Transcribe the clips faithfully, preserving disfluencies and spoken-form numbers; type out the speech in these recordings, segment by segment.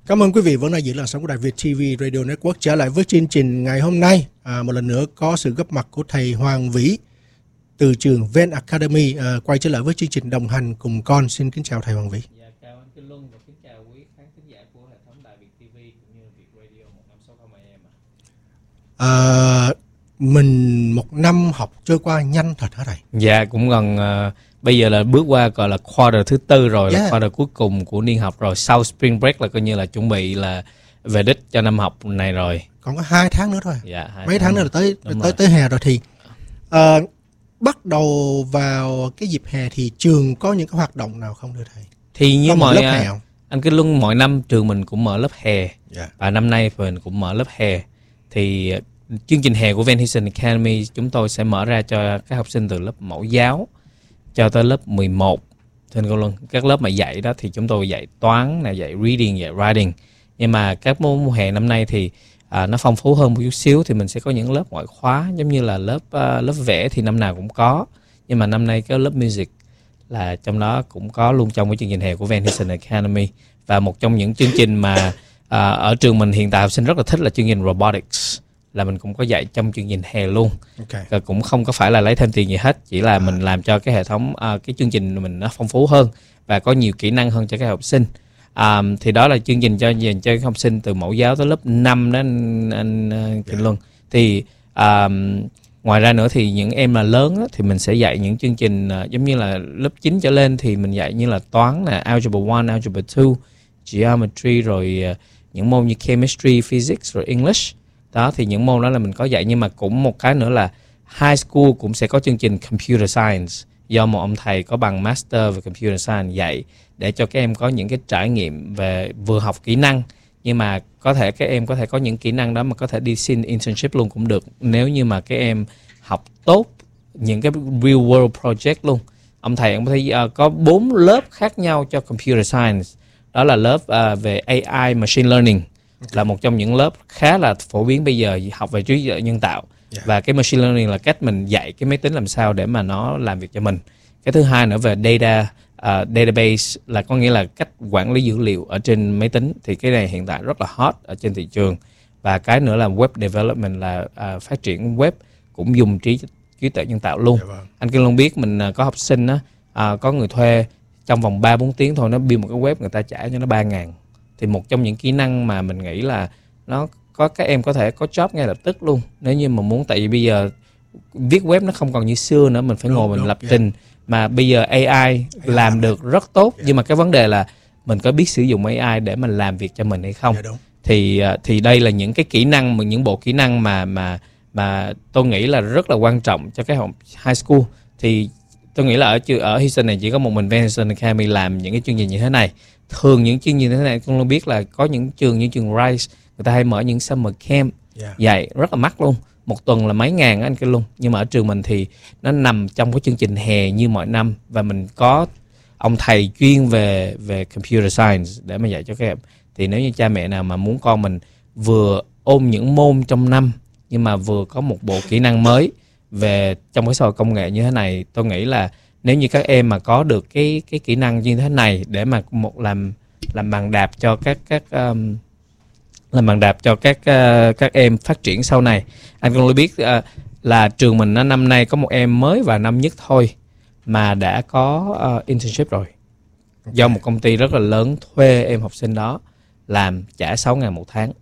Cảm ơn quý vị vẫn đang giữ làn sóng của Đài Việt ti vi Radio Network. Trở lại với chương trình ngày hôm nay, à, một lần nữa có sự góp mặt của thầy Hoàng Vĩ từ trường Ven Academy, à, quay trở lại với chương trình đồng hành cùng con. Xin kính chào thầy Hoàng Vĩ. Dạ, chào anh Kinh Luân và kính chào quý khán thính giả của hệ thống Đài Việt ti vi cũng như Việt Radio một năm sáu không a em ạ. À, mình một năm học trôi qua nhanh thật hả thầy? Dạ, cũng gần uh, bây giờ là bước qua gọi là quarter thứ tư rồi, yeah. là quarter cuối cùng của niên học rồi. Sau spring break là coi như là chuẩn bị là về đích cho năm học này rồi. Còn có hai tháng nữa thôi. Dạ, hai mấy tháng, tháng nữa là tới tới rồi. tới hè rồi thì à, bắt đầu vào cái dịp hè thì trường có những cái hoạt động nào không thưa thầy? Thì như có mọi lớp hè không? Anh Kinh Luân, mọi năm trường mình cũng mở lớp hè, yeah. và năm nay mình cũng mở lớp hè. Thì chương trình hè của Van Heusen Academy chúng tôi sẽ mở ra cho các học sinh từ lớp mẫu giáo cho tới lớp mười một. Thưa Kinh Luân, các lớp mà dạy đó thì chúng tôi dạy toán, này dạy reading, dạy writing. Nhưng mà các môn hè năm nay thì à, nó phong phú hơn một chút xíu, thì mình sẽ có những lớp ngoại khóa, giống như là lớp uh, lớp vẽ thì năm nào cũng có. Nhưng mà năm nay cái lớp music là trong đó cũng có luôn trong cái chương trình hè của Van Heusen Academy. Và một trong những chương trình mà à, ở trường mình hiện tại học sinh rất là thích là chương trình robotics, là mình cũng có dạy trong chương trình hè luôn. Okay. Và cũng không có phải là lấy thêm tiền gì hết, chỉ là à. mình làm cho cái hệ thống à, cái chương trình mình nó phong phú hơn và có nhiều kỹ năng hơn cho các học sinh. À, thì đó là chương trình cho dành cho các học sinh từ mẫu giáo tới lớp năm đó anh, anh uh, Kinh Luân. Thì à, ngoài ra nữa thì những em mà lớn á, thì mình sẽ dạy những chương trình uh, giống như là lớp chín trở lên thì mình dạy như là toán nè, algebra one, algebra two, geometry, rồi uh, những môn như chemistry, physics, rồi English. Đó thì những môn đó là mình có dạy. Nhưng mà cũng một cái nữa là high school cũng sẽ có chương trình computer science do một ông thầy có bằng master về computer science dạy, để cho các em có những cái trải nghiệm về vừa học kỹ năng, nhưng mà có thể các em có thể có những kỹ năng đó mà có thể đi xin internship luôn cũng được, nếu như mà các em học tốt những cái real world project luôn. Ông thầy ông thấy uh, có bốn lớp khác nhau cho computer science. Đó là lớp uh, về a i machine learning, là một trong những lớp khá là phổ biến bây giờ, học về trí tuệ nhân tạo. Yeah. Và cái machine learning là cách mình dạy cái máy tính làm sao để mà nó làm việc cho mình. Cái thứ hai nữa về data uh, database, là có nghĩa là cách quản lý dữ liệu ở trên máy tính. Thì cái này hiện tại rất là hot ở trên thị trường. Và cái nữa là web development, là uh, phát triển web cũng dùng trí trí tuệ nhân tạo luôn. Yeah, vâng. Anh Kinh Long biết mình uh, có học sinh á, uh, có người thuê trong vòng ba bốn tiếng thôi, nó build một cái web, người ta trả cho nó ba ngàn. Thì một trong những kỹ năng mà mình nghĩ là nó có các em có thể có job ngay lập tức luôn, nếu như mà muốn. Tại vì bây giờ viết web nó không còn như xưa nữa, mình phải đúng, ngồi mình đúng, lập yeah. trình. Mà bây giờ a i, a i làm được rất tốt, yeah. nhưng mà cái vấn đề là mình có biết sử dụng a i để mình làm việc cho mình hay không. Yeah, thì thì đây là những cái kỹ năng, những bộ kỹ năng mà mà mà tôi nghĩ là rất là quan trọng cho cái học high school. Thì tôi nghĩ là ở ở Houston này chỉ có một mình Van Heusen Academy làm những cái chương trình như thế này. Thường những chương trình như thế này con biết là có những trường như trường Rice, người ta hay mở những summer camp, yeah. dạy rất là mắc luôn, một tuần là mấy ngàn anh Kinh luôn. Nhưng mà ở trường mình thì nó nằm trong cái chương trình hè như mọi năm, và mình có ông thầy chuyên về về computer science để mà dạy cho các em. Thì nếu như cha mẹ nào mà muốn con mình vừa ôm những môn trong năm nhưng mà vừa có một bộ kỹ năng mới về trong cái xã hội công nghệ như thế này, tôi nghĩ là nếu như các em mà có được cái cái kỹ năng như thế này để mà một làm làm bàn đạp cho các các um, làm bàn đạp cho các uh, các em phát triển sau này. Anh cũng biết uh, là trường mình nó năm nay có một em mới vào năm nhất thôi mà đã có uh, internship rồi. Okay. Do một công ty rất là lớn thuê em học sinh đó làm, trả sáu ngàn một tháng.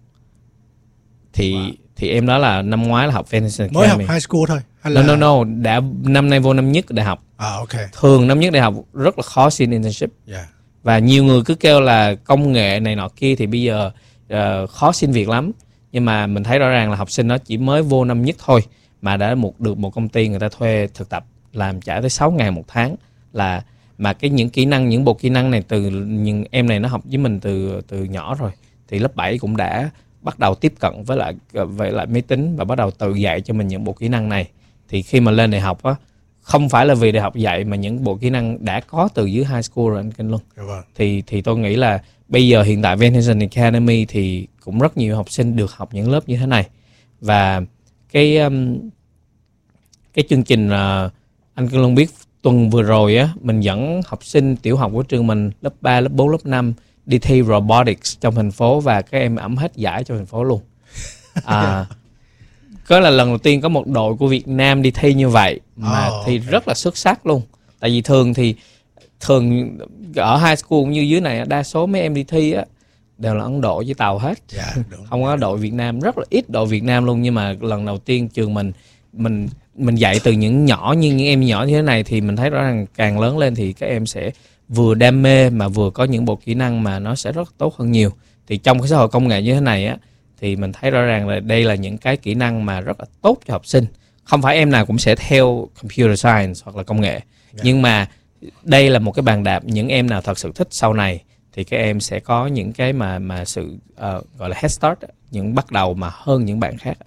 Thì wow. thì em đó là năm ngoái là học Van Heusen Academy. Mới học high school thôi hay là... No, no, no, đã năm nay vô năm nhất đại học. À, okay. Thường năm nhất đại học rất là khó xin internship. Yeah. Và nhiều người cứ kêu là công nghệ này nọ kia thì bây giờ uh, khó xin việc lắm. Nhưng mà mình thấy rõ ràng là học sinh nó chỉ mới vô năm nhất thôi mà đã một được một công ty người ta thuê thực tập làm trả tới sáu ngàn một tháng. Là mà cái những kỹ năng, những bộ kỹ năng này từ những em này nó học với mình từ từ nhỏ rồi. Thì lớp bảy cũng đã bắt đầu tiếp cận với lại với lại máy tính và bắt đầu tự dạy cho mình những bộ kỹ năng này. Thì khi mà lên đại học á, không phải là vì đại học dạy mà những bộ kỹ năng đã có từ dưới high school rồi anh Kinh Luân. Vâng. Thì thì tôi nghĩ là bây giờ hiện tại Van Heusen Academy thì cũng rất nhiều học sinh được học những lớp như thế này. Và cái um, cái chương trình uh, anh Kinh Luân biết tuần vừa rồi á, mình dẫn học sinh tiểu học của trường mình lớp ba, lớp bốn, lớp năm đi thi robotics trong thành phố và các em ẵm hết giải trong thành phố luôn. À, có là lần đầu tiên có một đội của Việt Nam đi thi như vậy mà oh, thi okay. rất là xuất sắc luôn. Tại vì thường thì thường ở high school cũng như dưới này đa số mấy em đi thi á đều là Ấn Độ với Tàu hết. Yeah, đúng, không có đội Việt Nam, rất là ít đội Việt Nam luôn. Nhưng mà lần đầu tiên trường mình mình mình dạy từ những nhỏ như những em nhỏ như thế này thì mình thấy rõ ràng càng lớn lên thì các em sẽ vừa đam mê mà vừa có những bộ kỹ năng mà nó sẽ rất tốt hơn nhiều. Thì trong cái xã hội công nghệ như thế này á thì mình thấy rõ ràng là đây là những cái kỹ năng mà rất là tốt cho học sinh. Không phải em nào cũng sẽ theo computer science hoặc là công nghệ, yeah. nhưng mà đây là một cái bàn đạp, những em nào thật sự thích sau này thì các em sẽ có những cái mà mà sự uh, gọi là head start, những bắt đầu mà hơn những bạn khác.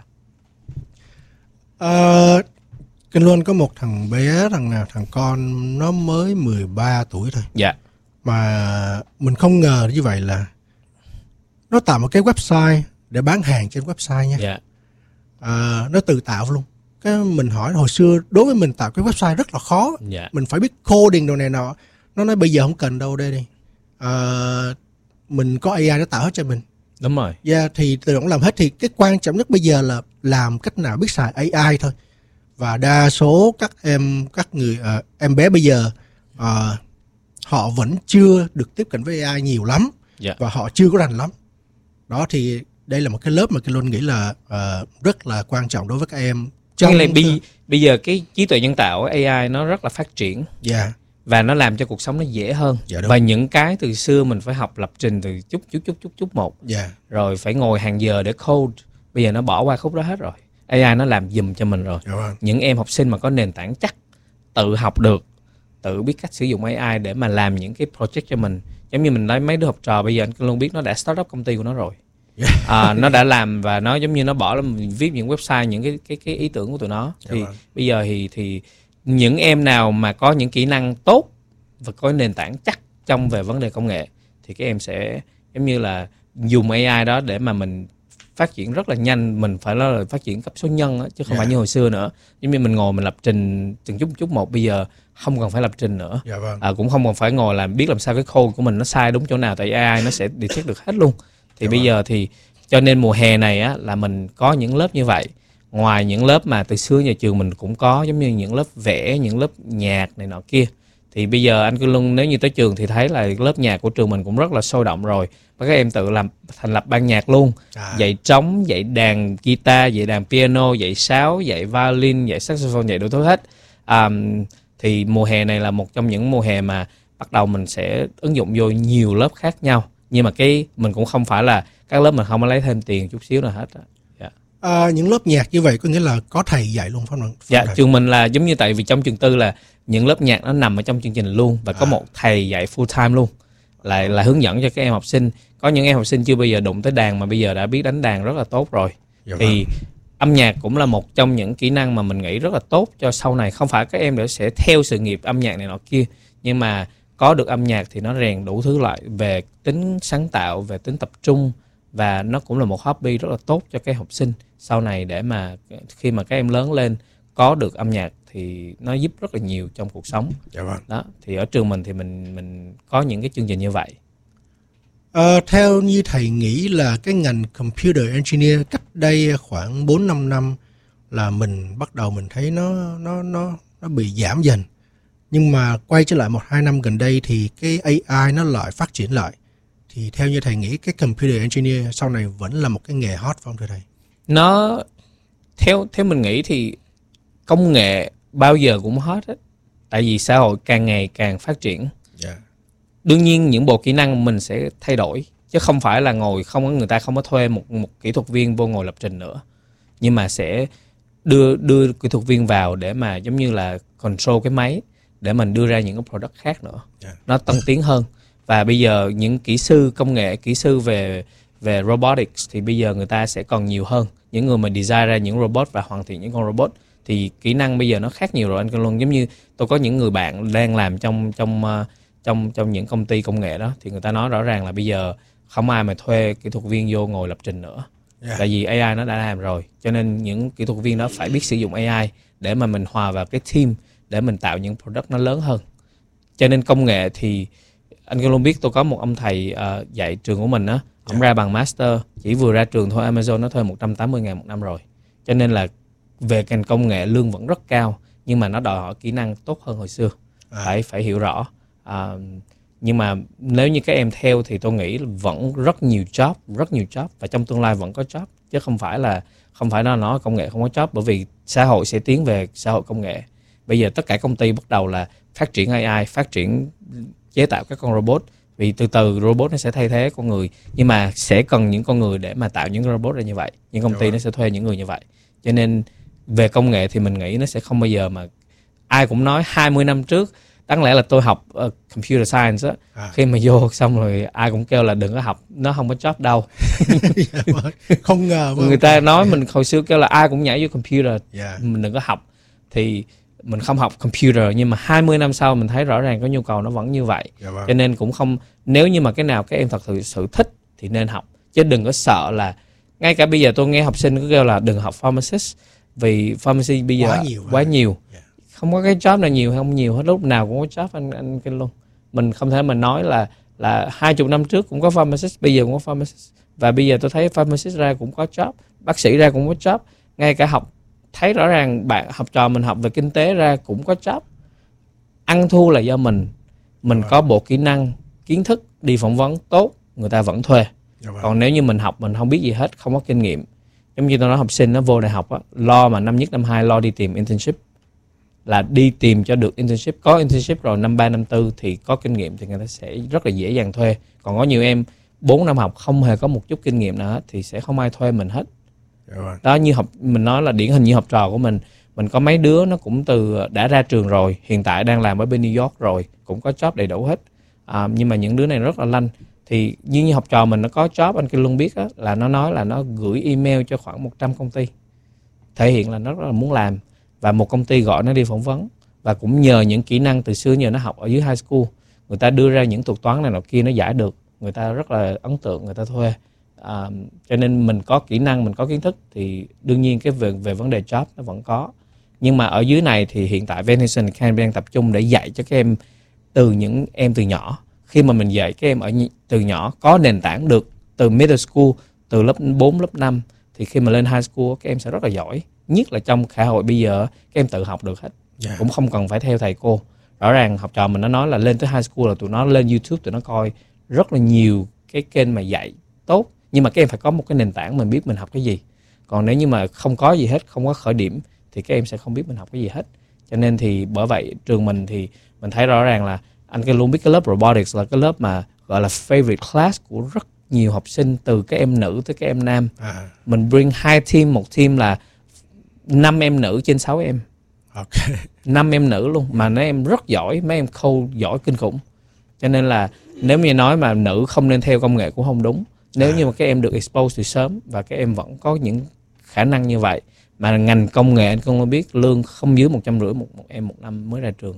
Uh, Kinh Luân có một thằng bé, thằng nào thằng con nó mới mười ba tuổi thôi. Dạ. Yeah. Mà mình không ngờ như vậy là nó tạo một cái website để bán hàng trên website nha. Dạ. Yeah. Uh, nó tự tạo luôn. Cái mình hỏi hồi xưa đối với mình tạo cái website rất là khó. Yeah. Mình phải biết coding đồ này nọ. Nó nói bây giờ không cần đâu, đây đi. Uh, mình có a i nó tạo hết cho mình. Đúng rồi. Dạ, yeah, thì tự động làm hết. Thì cái quan trọng nhất bây giờ là làm cách nào biết xài a i thôi. Và đa số các em các người uh, em bé bây giờ uh, họ vẫn chưa được tiếp cận với a i nhiều lắm. Yeah. Và họ chưa có rành lắm. Đó thì đây là một cái lớp mà Kinh Luân nghĩ là uh, rất là quan trọng đối với các em. Trong là bây, bây giờ cái trí tuệ nhân tạo a i nó rất là phát triển. Dạ. Yeah. Và nó làm cho cuộc sống nó dễ hơn. Dạ, và những cái từ xưa mình phải học lập trình từ chút chút chút chút chút một. Dạ. Rồi phải ngồi hàng giờ để code. Bây giờ nó bỏ qua khúc đó hết rồi. a i nó làm giùm cho mình rồi. Dạ vâng. Những em học sinh mà có nền tảng chắc, tự học được, tự biết cách sử dụng a i để mà làm những cái project cho mình. Giống như mình nói mấy đứa học trò bây giờ anh luôn biết nó đã start up công ty của nó rồi. Yeah. À, nó đã làm và nó giống như nó bỏ lên viết những website, những cái cái cái ý tưởng của tụi nó. Thì yeah, bây giờ thì thì những em nào mà có những kỹ năng tốt và có nền tảng chắc trong về vấn đề công nghệ thì các em sẽ giống như là dùng a i đó để mà mình phát triển rất là nhanh. Mình phải nói là phát triển cấp số nhân đó, chứ không yeah. phải như hồi xưa nữa. Giống như mình ngồi mình lập trình từng chút chút một, bây giờ không cần phải lập trình nữa. Yeah, vâng. À, cũng không còn phải ngồi làm biết làm sao cái code của mình nó sai đúng chỗ nào, tại a i nó sẽ detect được hết luôn. Thì yeah, bây vâng. giờ thì cho nên mùa hè này á là mình có những lớp như vậy. Ngoài những lớp mà từ xưa nhà trường mình cũng có, giống như những lớp vẽ, những lớp nhạc này nọ kia. Thì bây giờ anh Cư Luân nếu như tới trường thì thấy là lớp nhạc của trường mình cũng rất là sôi động rồi. Và các em tự làm thành lập ban nhạc luôn. À. Dạy trống, dạy đàn guitar, dạy đàn piano, dạy sáo, dạy violin, dạy saxophone, dạy đủ thứ hết. À, thì mùa hè này là một trong những mùa hè mà bắt đầu mình sẽ ứng dụng vô nhiều lớp khác nhau. Nhưng mà cái mình cũng không phải là các lớp mình không có lấy thêm tiền chút xíu nào hết. Yeah. À, những lớp nhạc như vậy có nghĩa là có thầy dạy luôn phải không? Dạ, trường mình là giống như tại vì trong trường tư là những lớp nhạc nó nằm ở trong chương trình luôn và có à. một thầy dạy full time luôn, là là hướng dẫn cho các em học sinh. Có những em học sinh chưa bao giờ đụng tới đàn mà bây giờ đã biết đánh đàn rất là tốt rồi. Dạ thì vâng. Âm nhạc cũng là một trong những kỹ năng mà mình nghĩ rất là tốt cho sau này. Không phải các em để sẽ theo sự nghiệp âm nhạc này nọ kia, nhưng mà có được âm nhạc thì nó rèn đủ thứ lại về tính sáng tạo, về tính tập trung, và nó cũng là một hobby rất là tốt cho các học sinh sau này, để mà khi mà các em lớn lên có được âm nhạc thì nó giúp rất là nhiều trong cuộc sống. Dạ vâng. Đó, thì ở trường mình thì mình mình có những cái chương trình như vậy. À, theo như thầy nghĩ là cái ngành computer engineer cách đây khoảng bốn năm năm là mình bắt đầu mình thấy nó nó nó nó bị giảm dần. Nhưng mà quay trở lại một hai năm gần đây thì cái a i nó lại phát triển lại. Thì theo như thầy nghĩ cái computer engineer sau này vẫn là một cái nghề hot phải không thưa thầy? Nó theo theo mình nghĩ thì công nghệ bao giờ cũng hot hết. Tại vì xã hội càng ngày càng phát triển. Yeah. Đương nhiên những bộ kỹ năng mình sẽ thay đổi, chứ không phải là ngồi không có người ta không có thuê một một kỹ thuật viên vô ngồi lập trình nữa, nhưng mà sẽ đưa đưa kỹ thuật viên vào để mà giống như là control cái máy để mình đưa ra những cái product khác nữa. Yeah. Nó tân tiến hơn. Và bây giờ những kỹ sư công nghệ, kỹ sư về về robotics thì bây giờ người ta sẽ còn nhiều hơn. Những người mà design ra những robot và hoàn thiện những con robot thì kỹ năng bây giờ nó khác nhiều rồi anh Cân Luân. Giống như tôi có những người bạn đang làm trong trong uh, trong trong những công ty công nghệ đó, thì người ta nói rõ ràng là bây giờ không ai mà thuê kỹ thuật viên vô ngồi lập trình nữa. Yeah. Tại vì a i nó đã làm rồi, cho nên những kỹ thuật viên đó phải biết sử dụng a i để mà mình hòa vào cái team để mình tạo những product nó lớn hơn. Cho nên công nghệ thì anh cứ luôn biết tôi có một ông thầy uh, dạy trường của mình á, ông yeah. ra bằng master, chỉ vừa ra trường thôi Amazon nó thuê một trăm tám mươi ngàn một năm rồi. Cho nên là về ngành công nghệ lương vẫn rất cao, nhưng mà nó đòi hỏi kỹ năng tốt hơn hồi xưa. À. Phải phải hiểu rõ. À, nhưng mà nếu như các em theo thì tôi nghĩ vẫn rất nhiều job, rất nhiều job, và trong tương lai vẫn có job, chứ không phải là không phải nó nói công nghệ không có job, bởi vì xã hội sẽ tiến về xã hội công nghệ. Bây giờ tất cả công ty bắt đầu là phát triển a i, phát triển chế tạo các con robot, vì từ từ robot nó sẽ thay thế con người, nhưng mà sẽ cần những con người để mà tạo những robot ra như vậy. Những công ty nó sẽ thuê những người như vậy. Cho nên về công nghệ thì mình nghĩ nó sẽ không bao giờ mà ai cũng nói hai mươi năm trước đáng lẽ là tôi học uh, computer science á, à. Khi mà vô xong rồi ai cũng kêu là đừng có học, nó không có job đâu. Không ngờ người ta nói mình hồi xưa kêu là ai cũng nhảy vô computer, yeah. Mình đừng có học, thì mình không học computer, nhưng mà hai mươi năm sau mình thấy rõ ràng có nhu cầu nó vẫn như vậy. Yeah, vâng. Cho nên cũng không, nếu như mà cái nào các em thật sự thích thì nên học, chứ đừng có sợ là, ngay cả bây giờ tôi nghe học sinh cứ kêu là đừng học pharmacist, vì pharmacy bây giờ quá nhiều, quá nhiều. Yeah. Không có cái job nào nhiều hay không nhiều hết, lúc nào cũng có job anh anh kinh luôn. Mình không thể mình nói là là hai chục năm trước cũng có pharmacist, bây giờ cũng có pharmacist, và bây giờ tôi thấy pharmacist ra cũng có job, bác sĩ ra cũng có job, ngay cả học thấy rõ ràng bạn học trò mình học về kinh tế ra cũng có job. Ăn thua là do mình mình yeah. có bộ kỹ năng, kiến thức, đi phỏng vấn tốt, người ta vẫn thuê. Yeah, còn nếu như mình học mình không biết gì hết, không có kinh nghiệm, giống như tôi nói học sinh nó vô đại học á, lo mà năm nhất năm hai lo đi tìm internship, là đi tìm cho được internship, có internship rồi năm ba năm tư thì có kinh nghiệm thì người ta sẽ rất là dễ dàng thuê. Còn có nhiều em bốn năm học không hề có một chút kinh nghiệm nào hết thì sẽ không ai thuê mình hết. Yeah. Đó, như học mình nói là điển hình như học trò của mình, mình có mấy đứa nó cũng từ đã ra trường rồi, hiện tại đang làm ở bên New York rồi, cũng có job đầy đủ hết. À, nhưng mà những đứa này rất là lanh. Thì như, như học trò mình nó có job, anh Kinh Luân biết á, là nó nói là nó gửi email cho khoảng một trăm công ty, thể hiện là nó rất là muốn làm, và một công ty gọi nó đi phỏng vấn, và cũng nhờ những kỹ năng từ xưa nhờ nó học ở dưới high school, người ta đưa ra những thuật toán này nọ kia nó giải được, người ta rất là ấn tượng, người ta thuê. À, cho nên mình có kỹ năng, mình có kiến thức thì đương nhiên cái về, về vấn đề job nó vẫn có. Nhưng mà ở dưới này thì hiện tại Venation Academy đang tập trung để dạy cho các em, từ những em từ nhỏ. Khi mà mình dạy các em ở từ nhỏ có nền tảng được từ middle school, từ lớp bốn, lớp năm, thì khi mà lên high school các em sẽ rất là giỏi. Nhất là trong xã hội bây giờ các em tự học được hết, yeah. Cũng không cần phải theo thầy cô. Rõ ràng học trò mình nó nói là lên tới high school là tụi nó lên YouTube, tụi nó coi rất là nhiều cái kênh mà dạy tốt. Nhưng mà các em phải có một cái nền tảng mình biết mình học cái gì. Còn nếu như mà không có gì hết, không có khởi điểm thì các em sẽ không biết mình học cái gì hết. Cho nên thì bởi vậy trường mình thì mình thấy rõ ràng là anh luôn biết cái lớp robotics là cái lớp mà gọi là favorite class của rất nhiều học sinh, từ các em nữ tới các em nam. À. Mình bring hai team, một team là năm em nữ trên sáu em. Okay. năm em nữ luôn, mà mấy em rất giỏi, mấy em code giỏi kinh khủng. Cho nên là nếu như nói mà nữ không nên theo công nghệ cũng không đúng. Nếu à. như mà các em được expose từ sớm và các em vẫn có những khả năng như vậy, mà ngành công nghệ anh không biết lương không dưới một trăm rưỡi một, một em một năm mới ra trường.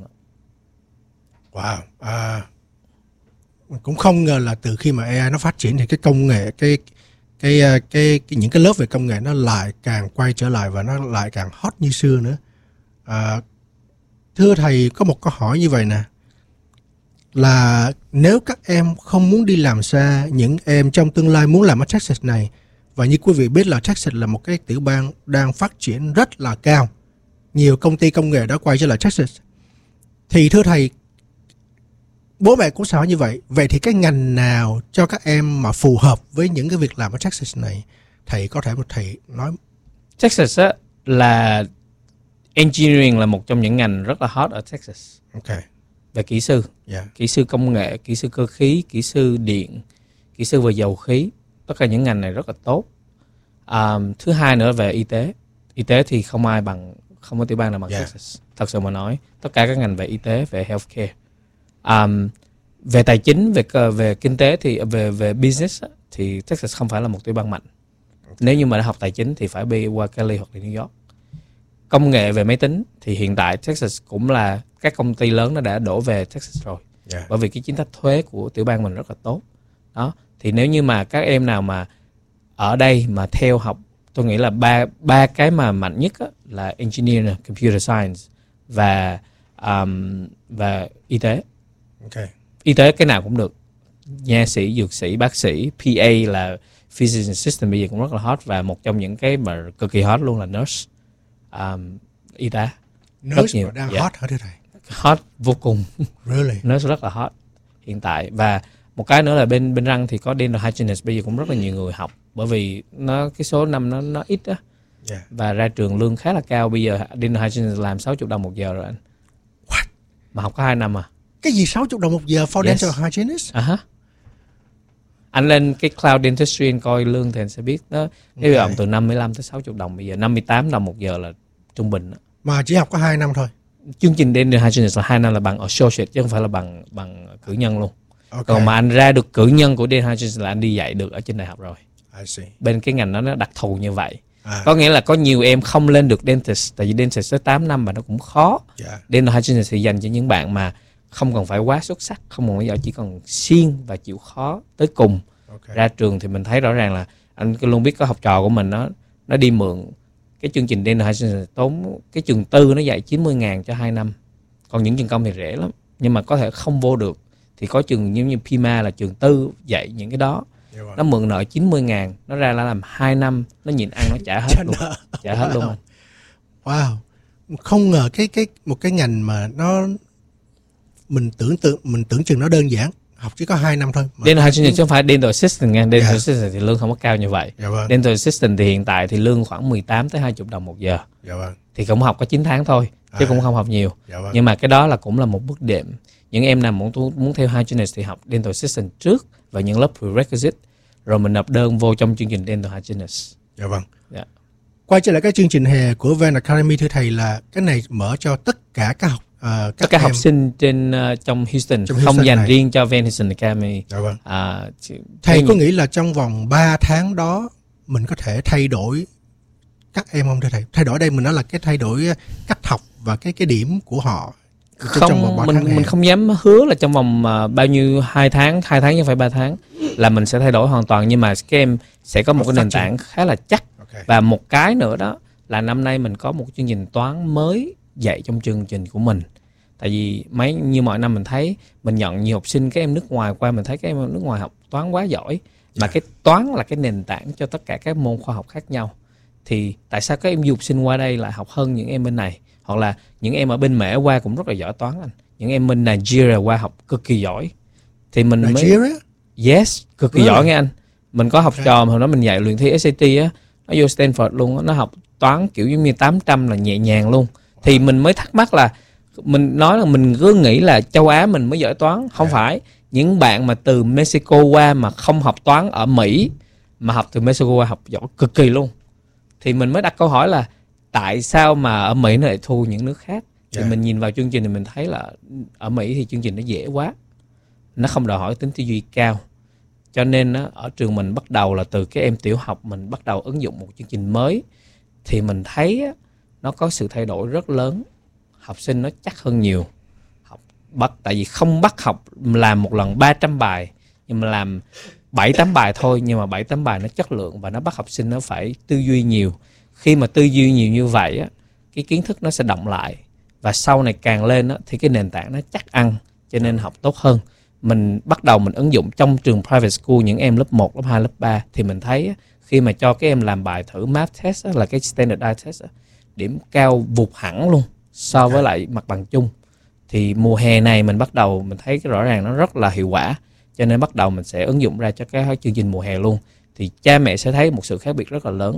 Wow, à, cũng không ngờ là từ khi mà a i nó phát triển thì cái công nghệ, cái cái cái, cái, cái những cái lớp về công nghệ nó lại càng quay trở lại và nó lại càng hot như xưa nữa. À, thưa thầy, có một câu hỏi như vậy nè, là nếu các em không muốn đi làm xa, những em trong tương lai muốn làm ở Texas này, và như quý vị biết là Texas là một cái tiểu bang đang phát triển rất là cao, nhiều công ty công nghệ đã quay trở lại Texas, thì thưa thầy, bố mẹ cũng sợ như vậy. Vậy thì cái ngành nào cho các em mà phù hợp với những cái việc làm ở Texas này? Thầy có thể một thầy nói. Texas á, là engineering là một trong những ngành rất là hot ở Texas. Okay. Về kỹ sư, yeah. Kỹ sư công nghệ, kỹ sư cơ khí, kỹ sư điện, kỹ sư về dầu khí, tất cả những ngành này rất là tốt. À, thứ hai nữa về y tế. Y tế thì không ai bằng, không có tiểu bang nào bằng yeah. Texas. Thật sự mà nói, tất cả các ngành về y tế, về healthcare. Um, về tài chính, về về kinh tế thì về về business thì Texas không phải là một tiểu bang mạnh. Okay. Nếu như mà đã học tài chính thì phải đi qua Cali hoặc là New York. Công nghệ về máy tính thì hiện tại Texas cũng là các công ty lớn nó đã đổ về Texas rồi. Yeah. Bởi vì cái chính sách thuế của tiểu bang mình rất là tốt. Đó, thì nếu như mà các em nào mà ở đây mà theo học, tôi nghĩ là ba ba cái mà mạnh nhất á, là engineer, computer science và um, và y tế. Okay. y tế cái nào cũng được, nha sĩ, dược sĩ, bác sĩ, pê a là physician assistant bây giờ cũng rất là hot, và một trong những cái mà cực kỳ hot luôn là nurse, um, y tá. Nurse mà đang yeah. hot hả thưa thầy? Hot vô cùng. Really? Nurse rất là hot hiện tại. Và một cái nữa là bên bên răng thì có dental hygienist, bây giờ cũng rất là nhiều người học, bởi vì nó cái số năm nó nó ít á. Yeah. Và ra trường lương khá là cao. Bây giờ dental hygienist làm sáu mươi đồng một giờ rồi anh. What? Mà học có hai năm à. Cái gì sáu mươi đồng một giờ for yes. dental hygienist? À uh-huh. Anh lên cái Cloud Dentistry anh coi lương thì anh sẽ biết nó cái okay. từ năm mươi lăm tới sáu mươi đồng, bây giờ năm mươi tám đồng một giờ là trung bình đó. Mà chỉ học có hai năm thôi. Chương trình dental hygienist là hai năm là bằng associate chứ không phải là bằng bằng cử nhân luôn. Okay. Còn mà anh ra được cử nhân của dental hygienist là anh đi dạy được ở trên đại học rồi. I see. Bên cái ngành đó nó đặc thù như vậy. À. Có nghĩa là có nhiều em không lên được dentist, tại vì dentist tới tám năm và nó cũng khó. Yeah. Dental hygienist thì dành cho những bạn mà không cần phải quá xuất sắc, không cần phải giỏi, chỉ cần siêng và chịu khó tới cùng. Okay. Ra trường thì mình thấy rõ ràng là anh luôn biết có học trò của mình nó nó đi mượn cái chương trình dental hygienist, tốn cái trường tư nó dạy chín mươi ngàn cho hai năm. Còn những trường công thì rẻ lắm, nhưng mà có thể không vô được. Thì có trường như như pê em a là trường tư dạy những cái đó. Yeah, nó mượn nợ chín mươi ngàn, nó ra là làm hai năm, nó nhịn ăn nó trả hết luôn. Trả hết luôn anh. Wow. Không ngờ cái cái một cái ngành mà nó mình tưởng tượng mình tưởng chừng nó đơn giản, học chỉ có hai năm thôi. Dental hygienist chứ không phải dental assistant nha. Dental yeah. assistant thì lương không có cao như vậy. Yeah, vâng. Dental assistant thì hiện tại thì lương khoảng mười tám tới hai mươi đồng một giờ. Yeah, vâng. Thì cũng học có chín tháng thôi, chứ à, cũng không học nhiều. Yeah, vâng. Nhưng mà cái đó là cũng là một bước đệm. Những em nào muốn muốn theo hygienist thì học dental assistant trước và những lớp prerequisite, rồi mình nộp đơn vô trong chương trình dental hygienist. Dạ vâng. Yeah. Quay trở lại cái chương trình hè của Ven Academy thưa thầy, là cái này mở cho tất cả các học uh, các tất cả em học sinh trên uh, trong Houston, trong không Houston dành này. Riêng cho Ven Houston Academy. Dạ vâng. Uh, thầy có nghĩ là trong vòng ba tháng đó mình có thể thay đổi các em không thưa thầy? Thay đổi đây mình nói là cái thay đổi cách học và cái cái điểm của họ. Không, mình mình không dám hứa là trong vòng uh, bao nhiêu hai tháng, hai tháng chứ không phải ba tháng là mình sẽ thay đổi hoàn toàn, nhưng mà các em sẽ có một cái nền tảng khá là chắc. Okay. Và một cái nữa đó là năm nay mình có một chương trình toán mới dạy trong chương trình của mình. Tại vì mấy như mọi năm mình thấy mình nhận nhiều học sinh các em nước ngoài qua, mình thấy các em nước ngoài học toán quá giỏi, mà yeah. cái toán là cái nền tảng cho tất cả các môn khoa học khác nhau. Thì tại sao các em du học sinh qua đây lại học hơn những em bên này? Hoặc là những em ở bên Mễ qua cũng rất là giỏi toán anh. Những em bên Nigeria qua học cực kỳ giỏi. Thì mình Nigeria? mới Yes, cực kỳ really? Giỏi nghe anh. Mình có học okay. trò mà hồi đó mình dạy luyện thi ét a tê á, nó vô Stanford luôn á, nó học toán kiểu giống như tám trăm là nhẹ nhàng luôn. Wow. Thì mình mới thắc mắc là mình nói là mình cứ nghĩ là châu Á mình mới giỏi toán, không yeah. phải. Những bạn mà từ Mexico qua mà không học toán ở Mỹ mà học từ Mexico qua học giỏi cực kỳ luôn. Thì mình mới đặt câu hỏi là tại sao mà ở Mỹ nó lại thua những nước khác? Thì yeah. mình nhìn vào chương trình thì mình thấy là ở Mỹ thì chương trình nó dễ quá, nó không đòi hỏi tính tư duy cao. Cho nên á, ở trường mình bắt đầu là từ cái em tiểu học mình bắt đầu ứng dụng một chương trình mới. Thì mình thấy á, nó có sự thay đổi rất lớn. Học sinh nó chắc hơn nhiều. Học bắt tại vì không bắt học làm một lần ba trăm bài, nhưng mà làm bảy tám bài thôi, nhưng mà bảy tám bài nó chất lượng và nó bắt học sinh nó phải tư duy nhiều. Khi mà tư duy nhiều như vậy á, cái kiến thức nó sẽ đọng lại, và sau này càng lên á, thì cái nền tảng nó chắc ăn, cho nên học tốt hơn. Mình bắt đầu mình ứng dụng trong trường private school, những em lớp một, lớp hai, lớp ba, thì mình thấy á, khi mà cho các em làm bài thử math test á, là cái standardized test á, điểm cao vụt hẳn luôn so với lại mặt bằng chung. Thì mùa hè này mình bắt đầu mình thấy cái rõ ràng nó rất là hiệu quả, cho nên bắt đầu mình sẽ ứng dụng ra cho cái chương trình mùa hè luôn. Thì cha mẹ sẽ thấy một sự khác biệt rất là lớn,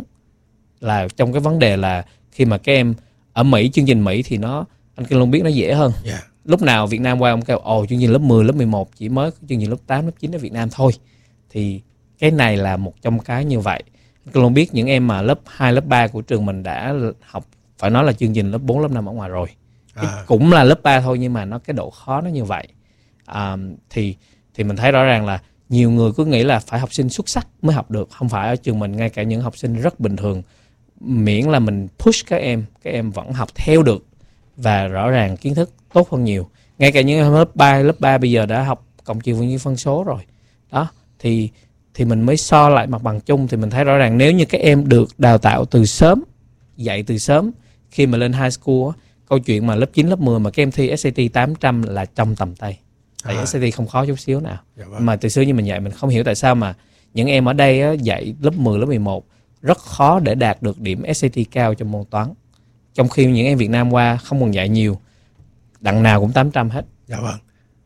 là trong cái vấn đề là khi mà các em ở Mỹ, chương trình Mỹ thì nó, anh Kinh Long biết nó dễ hơn. Yeah. Lúc nào Việt Nam qua ông kêu ồ chương trình lớp mười, lớp mười một chỉ mới chương trình lớp tám, lớp chín ở Việt Nam thôi. Thì cái này là một trong cái như vậy. Anh Kinh Long biết những em mà lớp hai, lớp ba của trường mình đã học, phải nói là chương trình lớp bốn, lớp năm ở ngoài rồi. À. Cũng là lớp ba thôi, nhưng mà nó cái độ khó nó như vậy. À, thì thì mình thấy rõ ràng là nhiều người cứ nghĩ là phải học sinh xuất sắc mới học được. Không phải, ở trường mình ngay cả những học sinh rất bình thường, miễn là mình push các em, các em vẫn học theo được và rõ ràng kiến thức tốt hơn nhiều. Ngay cả những lớp ba, lớp ba bây giờ đã học cộng trừ với phân số rồi. Đó, thì thì mình mới so lại mặt bằng chung, thì mình thấy rõ ràng nếu như các em được đào tạo từ sớm, dạy từ sớm, khi mà lên high school, câu chuyện mà lớp chín, lớp mười mà các em thi ét a tê tám trăm là trong tầm tay. Tại À. ét a tê không khó chút xíu nào. Dạ vâng. Mà từ xưa như mình dạy mình không hiểu tại sao mà những em ở đây á, dạy lớp mười, lớp mười một rất khó để đạt được điểm ét a tê cao trong môn toán. Trong khi những em Việt Nam qua không còn dạy nhiều, đằng nào cũng tám trăm hết. Dạ vâng.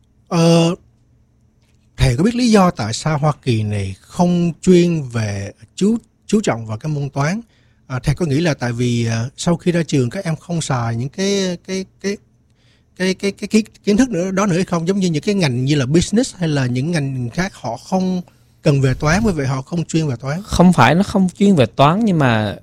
Ờ, thầy có biết lý do tại sao Hoa Kỳ này không chuyên về chú chú trọng vào cái môn toán? À, thầy có nghĩ là tại vì à, sau khi ra trường các em không xài những cái cái cái cái cái cái kiến, kiến thức nữa đó nữa hay không, giống như những cái ngành như là business hay là những ngành khác họ không cần về toán, bởi vậy họ không chuyên về toán? Không phải nó không chuyên về toán, nhưng mà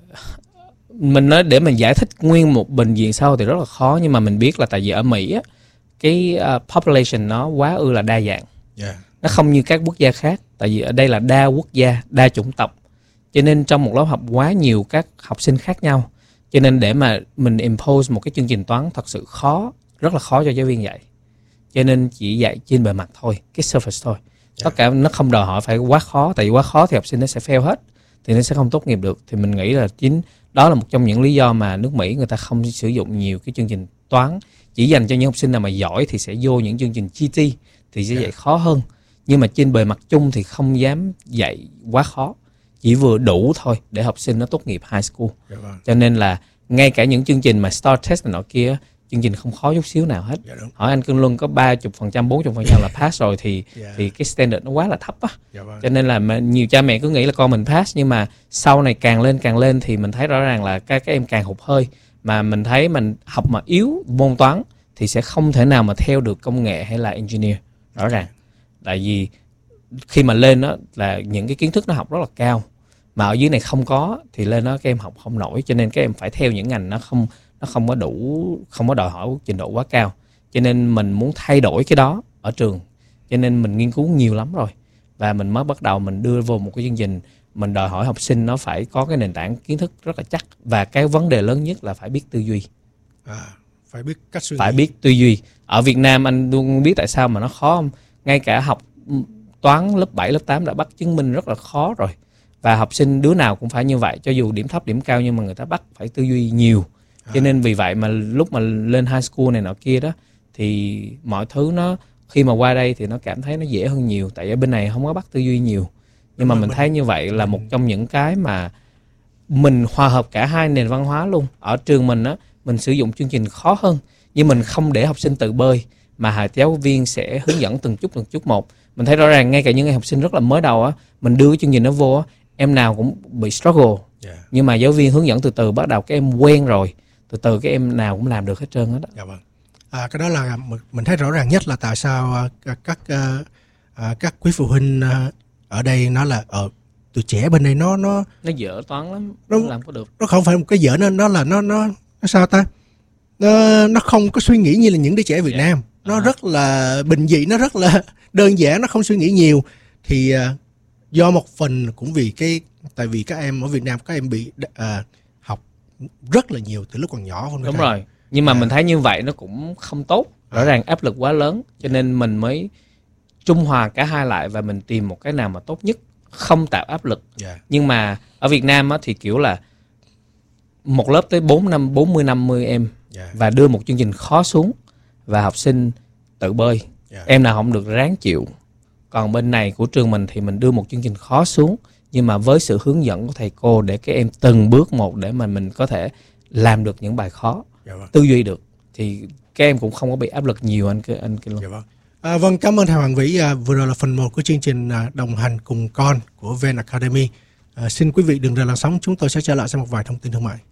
mình nói để mình giải thích nguyên một bệnh viện sau thì rất là khó. Nhưng mà mình biết là tại vì ở Mỹ á, cái uh, population nó quá ư là đa dạng. Yeah. Nó không như các quốc gia khác. Tại vì ở đây là đa quốc gia, đa chủng tộc, cho nên trong một lớp học quá nhiều các học sinh khác nhau, cho nên để mà mình impose một cái chương trình toán thật sự khó, rất là khó cho giáo viên dạy. Cho nên chỉ dạy trên bề mặt thôi, cái surface thôi. Yeah. Tất cả nó không đòi hỏi phải quá khó. Tại vì quá khó thì học sinh nó sẽ fail hết, thì nó sẽ không tốt nghiệp được. Thì mình nghĩ là chính đó là một trong những lý do mà nước Mỹ người ta không sử dụng nhiều cái chương trình toán, chỉ dành cho những học sinh nào mà giỏi thì sẽ vô những chương trình giê tê thì sẽ dạy yeah. khó hơn. Nhưng mà trên bề mặt chung thì không dám dạy quá khó, chỉ vừa đủ thôi để học sinh nó tốt nghiệp high school. Yeah, vâng. Cho nên là ngay cả những chương trình mà STAR test này nọ kia, chương trình không khó chút xíu nào hết. Yeah, hỏi anh Cương Luân có ba mươi phần trăm, bốn mươi phần trăm là pass rồi thì Yeah. thì cái standard nó quá là thấp á. Yeah, vâng. Cho nên là mà nhiều cha mẹ cứ nghĩ là con mình pass, nhưng mà sau này càng lên càng lên thì mình thấy rõ ràng là các các em càng hụt hơi. Mà mình thấy mình học mà yếu môn toán thì sẽ không thể nào mà theo được công nghệ hay là engineer, rõ ràng. Tại vì khi mà lên đó là những cái kiến thức nó học rất là cao, mà ở dưới này không có thì lên đó các em học không nổi. Cho nên các em phải theo những ngành nó không nó không có đủ, không có đòi hỏi trình độ quá cao. Cho nên mình muốn thay đổi cái đó ở trường, cho nên mình nghiên cứu nhiều lắm rồi, và mình mới bắt đầu mình đưa vô một cái chương trình mình đòi hỏi học sinh nó phải có cái nền tảng kiến thức rất là chắc. Và cái vấn đề lớn nhất là phải biết tư duy. À, phải biết cách suy nghĩ. Phải biết tư duy. Ở Việt Nam anh luôn biết tại sao mà nó khó không? Ngay cả học toán lớp bảy, lớp tám đã bắt chứng minh rất là khó rồi. Và học sinh đứa nào cũng phải như vậy, cho dù điểm thấp, điểm cao, nhưng mà người ta bắt phải tư duy nhiều. Cho nên vì vậy mà lúc mà lên high school này nọ kia đó, thì mọi thứ nó khi mà qua đây thì nó cảm thấy nó dễ hơn nhiều. Tại ở bên này không có bắt tư duy nhiều. Nhưng mà mình thấy như vậy là một trong những cái mà mình hòa hợp cả hai nền văn hóa luôn. Ở trường mình á, mình sử dụng chương trình khó hơn, nhưng mình không để học sinh tự bơi, mà giáo viên sẽ hướng dẫn từng chút từng chút một. Mình thấy rõ ràng ngay cả những học sinh rất là mới đầu á, mình đưa cái chương trình nó vô á, em nào cũng bị struggle. Yeah. Nhưng mà giáo viên hướng dẫn từ từ, bắt đầu các em quen rồi, từ từ các em nào cũng làm được hết trơn hết đó. Dạ vâng. À, cái đó là mình thấy rõ ràng nhất là tại sao các các, các quý phụ huynh ở đây nói là ở tụi trẻ bên đây nó nó nó dở toán lắm, nó không làm có được. Nó không phải một cái dở, nó nó là nó nó nó sao ta? Nó nó không có suy nghĩ như là những đứa trẻ Việt yeah. Nam. Nó à. rất là bình dị, nó rất là đơn giản, nó không suy nghĩ nhiều. Thì uh, do một phần cũng vì cái tại vì các em ở Việt Nam các em bị uh, học rất là nhiều từ lúc còn nhỏ. Đúng thầy. Rồi. Nhưng mà à. mình thấy như vậy nó cũng không tốt. Rõ à. ràng áp lực quá lớn, cho nên mình mới trung hòa cả hai lại và mình tìm một cái nào mà tốt nhất, không tạo áp lực. Yeah. Nhưng mà ở Việt Nam á, thì kiểu là một lớp tới bốn năm, bốn mươi năm mươi em yeah. và đưa một chương trình khó xuống và học sinh tự bơi. Yeah. Em nào không được ráng chịu. Còn bên này của trường mình thì mình đưa một chương trình khó xuống, nhưng mà với sự hướng dẫn của thầy cô để các em từng bước một để mà mình có thể làm được những bài khó, yeah, vâng. tư duy được, thì các em cũng không có bị áp lực nhiều anh anh kia luôn. Yeah, vâng. À, vâng, cảm ơn thầy Hoàng Vĩ. À, vừa rồi là phần một của chương trình à, đồng hành cùng con của Ven Academy. À, xin quý vị đừng rời làn sóng, chúng tôi sẽ trở lại sau một vài thông tin thương mại.